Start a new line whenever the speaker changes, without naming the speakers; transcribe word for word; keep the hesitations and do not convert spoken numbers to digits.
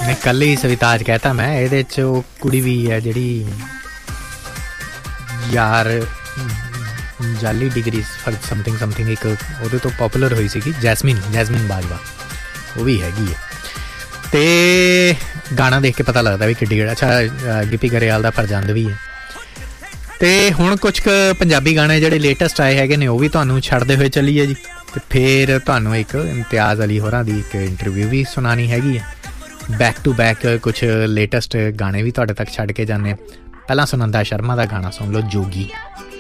मैं कल ही सविताज कहता मैं ਇਹਦੇ 'ਚ ਉਹ ਕੁੜੀ ਵੀ ਹੈ ਜਿਹੜੀ ਯਾਰ ਜਾਲੀ ਡਿਗਰੀ ਫॉर ਸਮਥਿੰਗ ਸਮਥਿੰਗ ਇੱਕ ਉਹਦੇ ਤੋਂ ਪੋਪੂਲਰ ਹੋਈ ਸੀਗੀ ਜੈਸਮੀਨ ਜੈਸਮੀਨ ਬਾਜਵਾ ਉਹ ਵੀ ਹੈਗੀ ਹੈ ਅਤੇ ਗਾਣਾ ਦੇਖ ਕੇ ਪਤਾ ਲੱਗਦਾ ਵੀ ਕਿੱਡੀ ਅੱਛਾ ਗਿੱਪੀ ਗਰੇਵਾਲ ਦਾ ਫਰਜ਼ੰਦ ਵੀ ਹੈ। ਅਤੇ ਹੁਣ ਕੁਛ ਕੁ ਪੰਜਾਬੀ ਗਾਣੇ ਜਿਹੜੇ ਲੇਟੈਸਟ ਆਏ ਹੈਗੇ ਨੇ ਉਹ ਵੀ ਤੁਹਾਨੂੰ ਛੱਡਦੇ ਹੋਏ ਚੱਲੀਏ ਜੀ ਅਤੇ ਫਿਰ ਤੁਹਾਨੂੰ ਇੱਕ ਇਮਤਿਆਜ਼ ਅਲੀ ਹੋਰਾਂ ਦੀ ਇੱਕ ਇੰਟਰਵਿਊ ਵੀ ਸੁਣਾਉਣੀ ਹੈਗੀ ਹੈ। ਬੈਕ ਟੂ ਬੈਕ ਕੁਛ ਲੇਟੈਸਟ ਗਾਣੇ ਵੀ ਤੁਹਾਡੇ ਤੱਕ ਛੱਡ ਕੇ ਜਾਂਦੇ। ਪਹਿਲਾਂ ਸੁਨੰਦਾ ਸ਼ਰਮਾ ਦਾ ਗਾਣਾ ਸੁਣ ਲਓ ਜੋਗੀ।